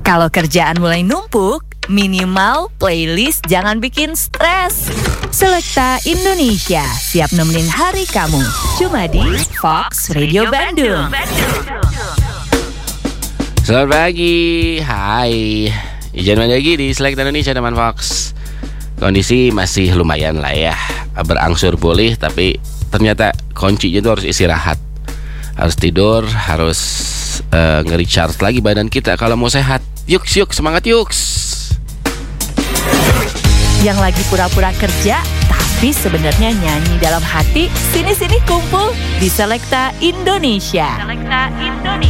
Kalau kerjaan mulai numpuk, minimal playlist jangan bikin stres. Selekta Indonesia, siap nemenin hari kamu. Cuma di Fox Radio Bandung. Selamat pagi, hai. Ijan lagi di Selekta Indonesia teman Fox. Kondisi masih lumayan lah ya, berangsur pulih, tapi ternyata kuncinya itu harus istirahat, harus tidur, harus nge-recharge lagi badan kita kalau mau sehat. Yuk, semangat yuk. Yang lagi pura-pura kerja, tapi sebenarnya nyanyi dalam hati, sini kumpul di Selekta Indonesia.